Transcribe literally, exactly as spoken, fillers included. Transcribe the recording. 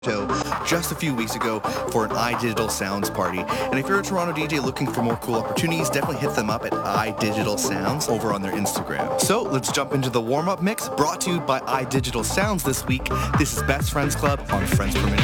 just a few weeks ago for an iDigital Sounds party. And if you're a Toronto D J looking for more cool opportunities, definitely hit them up at iDigital Sounds over on their Instagram. So let's jump into the warm-up mix brought to you by iDigital Sounds this week. This is Best Friends Club on Friends Per Minute.